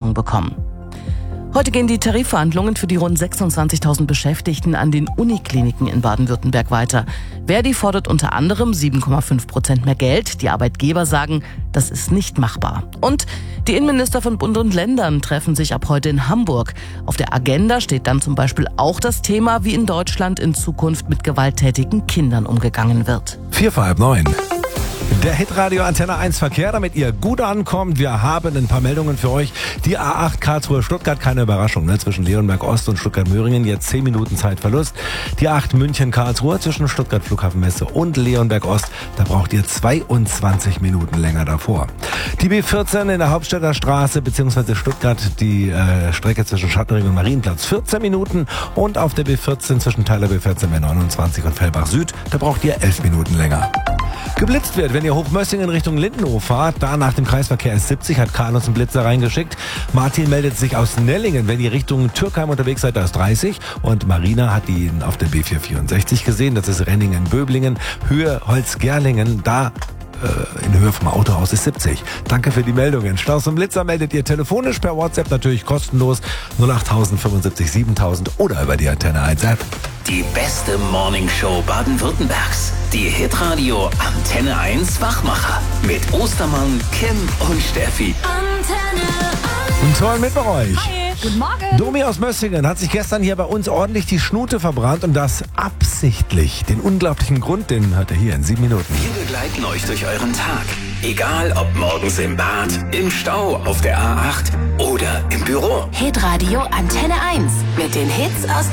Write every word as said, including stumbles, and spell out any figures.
Vergütung bekommen. Heute gehen die Tarifverhandlungen für die rund sechsundzwanzigtausend Beschäftigten an den Unikliniken in Baden-Württemberg weiter. Verdi fordert unter anderem sieben Komma fünf Prozent mehr Geld. Die Arbeitgeber sagen, das ist nicht machbar. Und die Innenminister von Bund und Ländern treffen sich ab heute in Hamburg. Auf der Agenda steht dann zum Beispiel auch das Thema, wie in Deutschland in Zukunft mit gewalttätigen Kindern umgegangen wird. Vier vor halb neun. Der Hitradio Antenne eins Verkehr, damit ihr gut ankommt. Wir haben ein paar Meldungen für euch. Die A acht Karlsruhe-Stuttgart, keine Überraschung, ne? Zwischen Leonberg Ost und Stuttgart-Möhringen jetzt zehn Minuten Zeitverlust. Die A acht München-Karlsruhe zwischen Stuttgart Flughafenmesse und Leonberg Ost, da braucht ihr zweiundzwanzig Minuten länger davor. Die B vierzehn in der Hauptstädter Straße bzw. Stuttgart, die äh, Strecke zwischen Schottenring und Marienplatz vierzehn Minuten und auf der B vierzehn zwischen Teiler B vierzehn B neunundzwanzig und Fellbach Süd, da braucht ihr elf Minuten länger. Geblitzt wird, wenn ihr Hochmössingen Richtung Lindenhof fahrt, da nach dem Kreisverkehr S siebzig hat Karl uns einen Blitzer reingeschickt. Martin meldet sich aus Nellingen, wenn ihr Richtung Türkheim unterwegs seid, da ist dreißig. Und Marina hat ihn auf der B vierhundertvierundsechzig gesehen, das ist Renningen-Böblingen, Höhe Holz-Gerlingen, da äh, in Höhe vom Autohaus ist siebzig. Danke für die Meldungen. Staus und Blitzer meldet ihr telefonisch, per WhatsApp natürlich kostenlos null acht fünfundsiebzig siebentausend oder über die Antenne eins App. Die beste Morningshow Baden-Württembergs. Die Hitradio Antenne eins Wachmacher. Mit Ostermann, Kim und Steffi. Antenne eins. Und toll mit bei euch. Hi, guten Morgen. Domi aus Mössingen hat sich gestern hier bei uns ordentlich die Schnute verbrannt und das absichtlich. Den unglaublichen Grund, den hört ihr hier in sieben Minuten. Wir begleiten euch durch euren Tag. Egal ob morgens im Bad, im Stau, auf der A acht oder im Büro. Hitradio Antenne eins. Mit den Hits aus